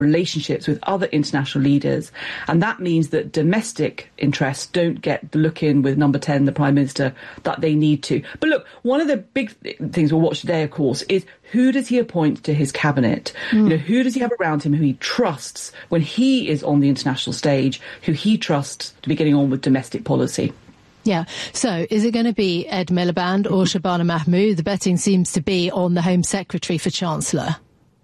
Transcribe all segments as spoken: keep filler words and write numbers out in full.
relationships with other international leaders, and that means that domestic interests don't get the look in with number ten, the Prime Minister, that they need to. But look, one of the big th- things we'll watch today, of course, is who does he appoint to his cabinet? Mm. You know, who does he have around him who he trusts when he is on the international stage, who he trusts to be getting on with domestic policy? Yeah. So is it going to be Ed Miliband or Shabana Mahmood? The betting seems to be on the Home Secretary for Chancellor.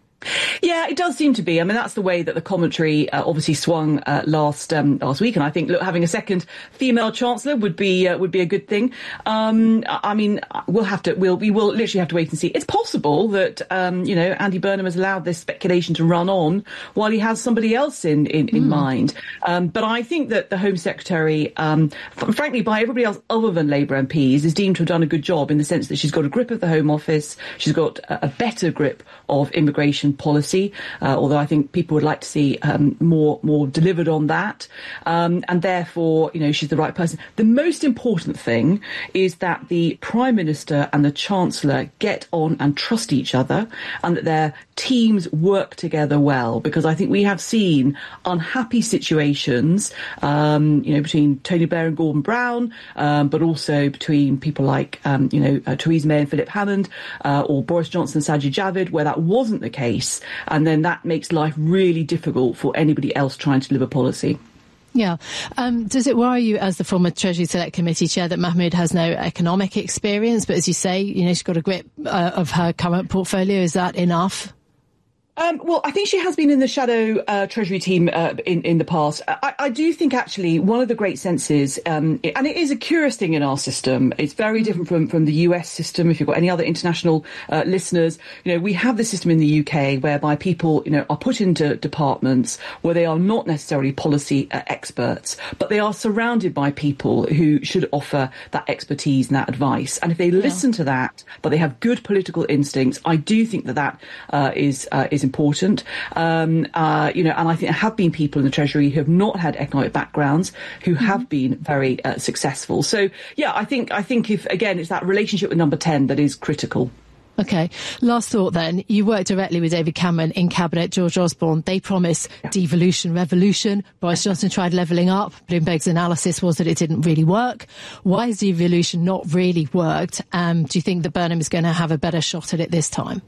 Yeah, it does seem to be. I mean, that's the way that the commentary uh, obviously swung uh, last um, last week, and I think, look, having a second female chancellor would be uh, would be a good thing. Um, I mean, we'll have to we'll we will literally have to wait and see. It's possible that um, you know Andy Burnham has allowed this speculation to run on while he has somebody else in in, in mm. mind. Um, but I think that the Home Secretary, um, f- frankly, by everybody else other than Labour M Ps, is deemed to have done a good job in the sense that she's got a grip of the Home Office, she's got a, a better grip of immigration policy, uh, although I think people would like to see um, more more delivered on that. Um, and therefore, you know, she's the right person. The most important thing is that the Prime Minister and the Chancellor get on and trust each other, and that their teams work together well, because I think we have seen unhappy situations, um, you know, between Tony Blair and Gordon Brown, um, but also between people like, um, you know, uh, Theresa May and Philip Hammond, uh, or Boris Johnson and Sajid Javid, where that wasn't the case. And then that makes life really difficult for anybody else trying to deliver policy. Yeah. Um, does it worry you, as the former Treasury Select Committee chair, that Mahmood has no economic experience? But as you say, you know, she's got a grip uh, of her current portfolio. Is that enough? Um, well, I think she has been in the shadow uh, Treasury team uh, in, in the past. I, I do think, actually, one of the great senses, um, and it is a curious thing in our system, it's very different from, from the U S system. If you've got any other international uh, listeners, you know, we have the system in the U K whereby people, you know, are put into departments where they are not necessarily policy uh, experts, but they are surrounded by people who should offer that expertise and that advice. And if they listen yeah. to that, but they have good political instincts, I do think that that uh, is uh, is important. Um, uh, you know, and I think there have been people in the Treasury who have not had economic backgrounds who mm-hmm. have been very uh, successful. So, yeah, I think I think if, again, it's that relationship with number ten that is critical. OK. Last thought then. You worked directly with David Cameron in Cabinet, George Osborne. They promised yeah. devolution, revolution. Boris Johnson tried levelling up. Bloomberg's analysis was that it didn't really work. Why has devolution not really worked? Um, do you think that Burnham is going to have a better shot at it this time?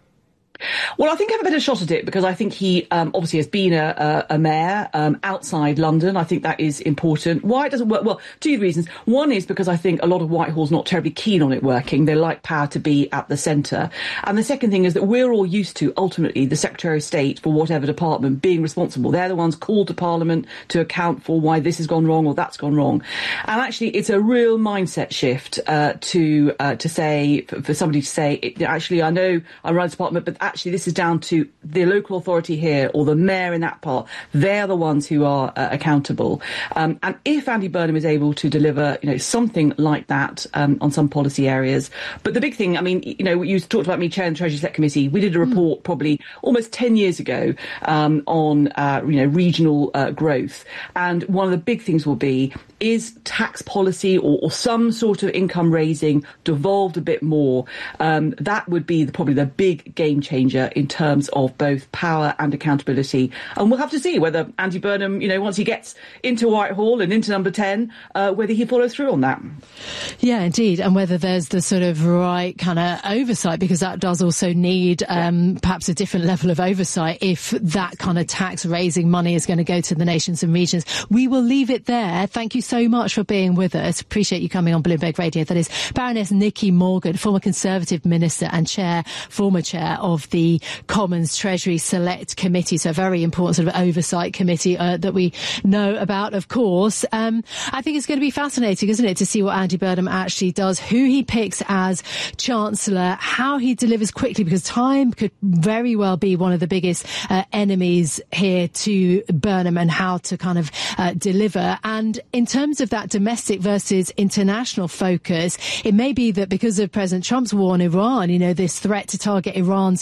Well, I think I have a better shot at it because I think he um, obviously has been a, a, a mayor um, outside London. I think that is important. Why it doesn't work? Well, two reasons. One is because I think a lot of Whitehall's not terribly keen on it working. They like power to be at the centre. And the second thing is that we're all used to, ultimately, the Secretary of State for whatever department being responsible. They're the ones called to Parliament to account for why this has gone wrong or that's gone wrong. And actually, it's a real mindset shift uh, to uh, to say, for, for somebody to say, it, actually, I know I run a department, but actually this is down to the local authority here or the mayor in that part. They're the ones who are uh, accountable. Um, and if Andy Burnham is able to deliver, you know, something like that um, on some policy areas. But the big thing, I mean, you know, you talked about me chairing the Treasury Select Committee. We did a report mm. probably almost ten years ago um, on, uh, you know, regional uh, growth. And one of the big things will be, is tax policy or, or some sort of income raising devolved a bit more? Um, that would be the, probably the big game changer in terms of both power and accountability. And we'll have to see whether Andy Burnham, you know, once he gets into Whitehall and into number ten, uh, whether he follows through on that. Yeah, indeed. And whether there's the sort of right kind of oversight, because that does also need um, perhaps a different level of oversight if that kind of tax raising money is going to go to the nations and regions. We will leave it there. Thank you so much for being with us. Appreciate you coming on Bloomberg Radio. That is Baroness Nicky Morgan, former Conservative Minister and chair, former chair of the Commons Treasury Select Committee. So a very important sort of oversight committee uh, that we know about, of course. Um, I think it's going to be fascinating, isn't it, to see what Andy Burnham actually does, who he picks as Chancellor, how he delivers quickly, because time could very well be one of the biggest uh, enemies here to Burnham, and how to kind of uh, deliver. And in terms of that domestic versus international focus, it may be that because of President Trump's war on Iran, you know, this threat to target Iran's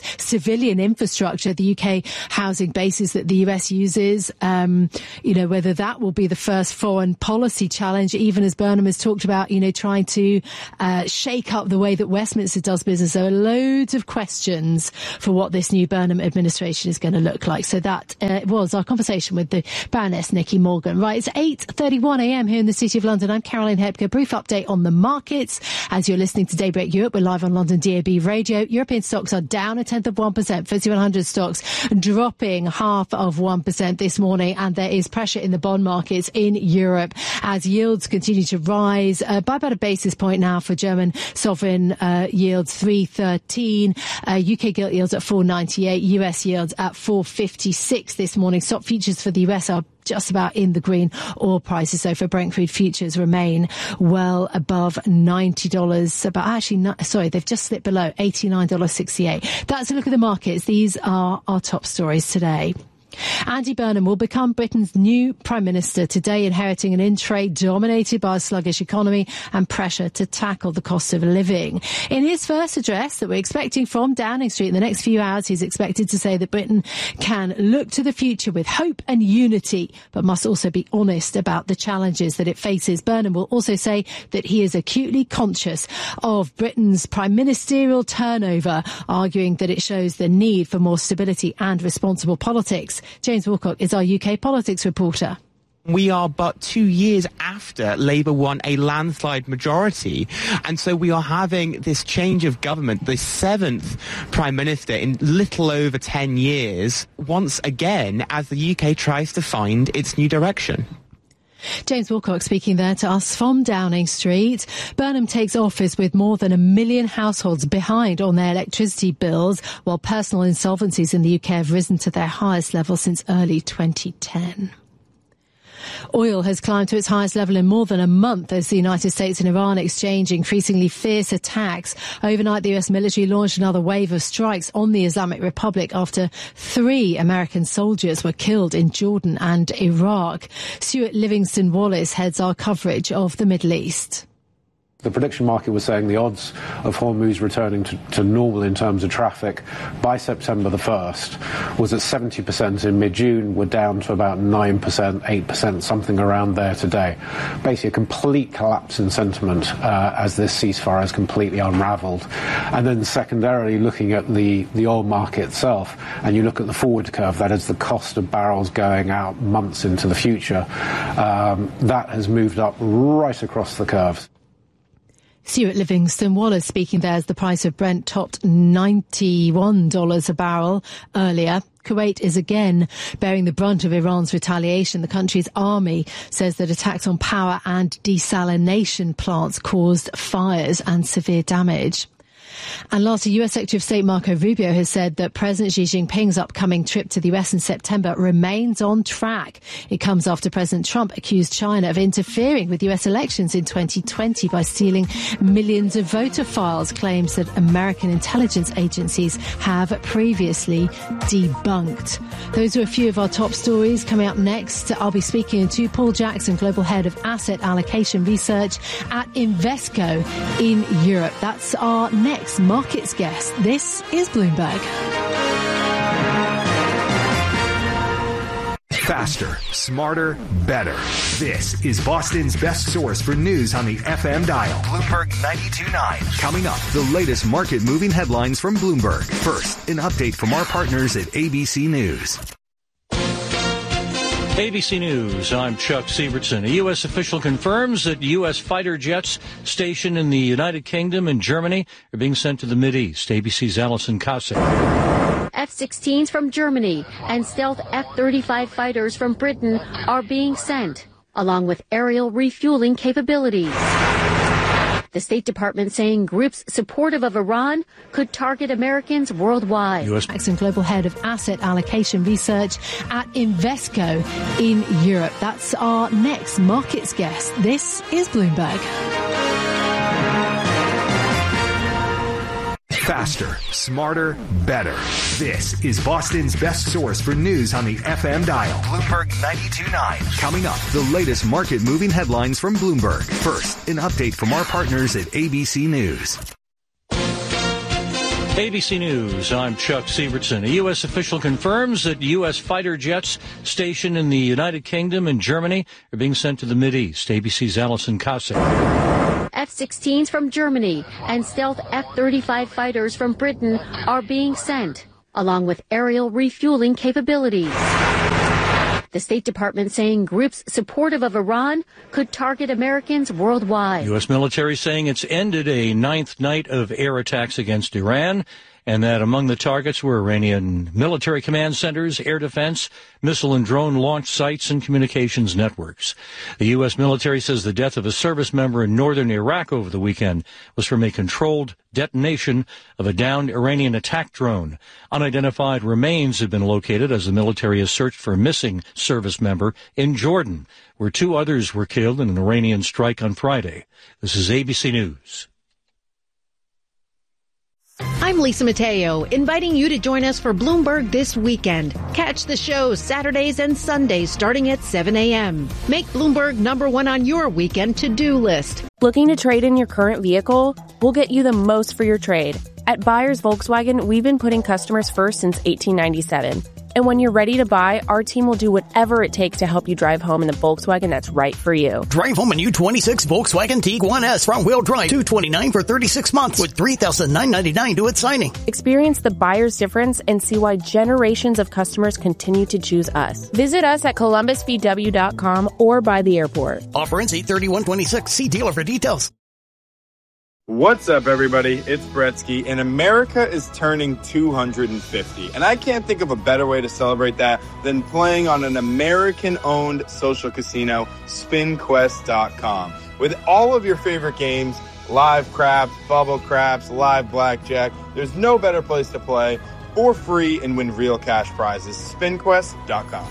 civilian infrastructure, the U K housing bases that the U S uses, um, you know, whether that will be the first foreign policy challenge, even as Burnham has talked about, you know, trying to uh, shake up the way that Westminster does business. There are loads of questions for what this new Burnham administration is going to look like. So that uh, was our conversation with the Baroness Nicky Morgan. Right, it's eight thirty-one a m here in the City of London. I'm Caroline Hepker. Brief update on the markets as you're listening to Daybreak Europe. We're live on London D A B Radio. European stocks are down a tenth of one percent. F T S E one hundred stocks dropping half of one percent this morning, and there is pressure in the bond markets in Europe as yields continue to rise uh, by about a basis point now for German sovereign uh, yields three thirteen, uh, U K gilt yields at four ninety-eight, U S yields at four fifty-six this morning. Stock futures for the U S are just about in the green. Oil prices, though, for Brent crude futures remain well above ninety dollars. But actually, not, sorry, they've just slipped below eighty-nine sixty-eight. That's a look at the markets. These are our top stories today. Andy Burnham will become Britain's new Prime Minister today, inheriting an in-trade dominated by a sluggish economy and pressure to tackle the cost of living. In his first address that we're expecting from Downing Street in the next few hours, he's expected to say that Britain can look to the future with hope and unity, but must also be honest about the challenges that it faces. Burnham will also say that he is acutely conscious of Britain's prime ministerial turnover, arguing that it shows the need for more stability and responsible politics. James Wilcock is our U K politics reporter. We are but two years after Labour won a landslide majority, and so we are having this change of government, the seventh Prime Minister in little over ten years, once again as the U K tries to find its new direction. James Wilcock speaking there to us from Downing Street. Burnham takes office with more than a million households behind on their electricity bills, while personal insolvencies in the U K have risen to their highest level since early twenty ten. Oil has climbed to its highest level in more than a month as the United States and Iran exchange increasingly fierce attacks. Overnight, the U S military launched another wave of strikes on the Islamic Republic after three American soldiers were killed in Jordan and Iraq. Stuart Livingston Wallace heads our coverage of the Middle East. The prediction market was saying the odds of Hormuz returning to, to normal in terms of traffic by September the first was at seventy percent in mid-June. We're down to about nine percent, eight percent, something around there today. Basically a complete collapse in sentiment uh, as this ceasefire has completely unraveled. And then secondarily, looking at the, the oil market itself, and you look at the forward curve, that is the cost of barrels going out months into the future, um, that has moved up right across the curves. Stuart Livingston Wallace speaking there as the price of Brent topped ninety-one dollars a barrel earlier. Kuwait is again bearing the brunt of Iran's retaliation. The country's army says that attacks on power and desalination plants caused fires and severe damage. And lastly, U S Secretary of State Marco Rubio has said that President Xi Jinping's upcoming trip to the U S in September remains on track. It comes after President Trump accused China of interfering with U S elections in twenty twenty by stealing millions of voter files, claims that American intelligence agencies have previously debunked. Those are a few of our top stories. Coming up next, I'll be speaking to Paul Jackson, Global Head of Asset Allocation Research at Invesco in Europe. That's our next markets guest. This is Bloomberg. Faster, smarter, better. This is Boston's best source for news on the F M dial. Bloomberg ninety-two point nine. Coming up, the latest market-moving headlines from Bloomberg. First, an update from our partners at A B C News. A B C News, I'm Chuck Sievertson. A U S official confirms that U S fighter jets stationed in the United Kingdom and Germany are being sent to the Mideast. A B C's Alison Kosik. F sixteens from Germany and stealth F thirty-five fighters from Britain are being sent, along with aerial refueling capabilities. The State Department saying groups supportive of Iran could target Americans worldwide. U S Jackson, Global Head of Asset Allocation Research at Invesco in Europe. That's our next markets guest. This is Bloomberg. Faster, smarter, better. This is Boston's best source for news on the F M dial. Bloomberg ninety-two point nine. Coming up, the latest market-moving headlines from Bloomberg. First, an update from our partners at A B C News. A B C News, I'm Chuck Sievertson. A U S official confirms that U S fighter jets stationed in the United Kingdom and Germany are being sent to the Mideast. A B C's Alison Kosik. F sixteens from Germany and stealth F thirty-five fighters from Britain are being sent, along with aerial refueling capabilities. The State Department saying groups supportive of Iran could target Americans worldwide. U S military saying it's ended a ninth night of air attacks against Iran, and that among the targets were Iranian military command centers, air defense, missile and drone launch sites, and communications networks. The U S military says the death of a service member in northern Iraq over the weekend was from a controlled detonation of a downed Iranian attack drone. Unidentified remains have been located as the military has searched for a missing service member in Jordan, where two others were killed in an Iranian strike on Friday. This is A B C News. I'm Lisa Mateo, inviting you to join us for Bloomberg This Weekend. Catch the show Saturdays and Sundays starting at seven a.m. Make Bloomberg number one on your weekend to-do list. Looking to trade in your current vehicle? We'll get you the most for your trade. At Buyers Volkswagen, we've been putting customers first since eighteen ninety-seven. And when you're ready to buy, our team will do whatever it takes to help you drive home in the Volkswagen that's right for you. Drive home a new twenty-six Volkswagen Tiguan S front-wheel drive, two hundred twenty-nine dollars for thirty-six months with three thousand nine hundred ninety-nine dollars to its signing. Experience the buyer's difference and see why generations of customers continue to choose us. Visit us at columbus v w dot com or by the airport. Offer ends eight thirty-one twenty-six. See dealer for details. What's up, everybody? It's Bretsky, and America is turning two hundred fifty. And I can't think of a better way to celebrate that than playing on an American-owned social casino, spin quest dot com. With all of your favorite games, live craps, bubble craps, live blackjack, there's no better place to play for free and win real cash prizes. spin quest dot com.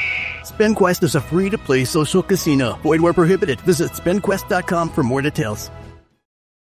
SpinQuest is a free-to-play social casino. Void where prohibited. Visit spin quest dot com for more details.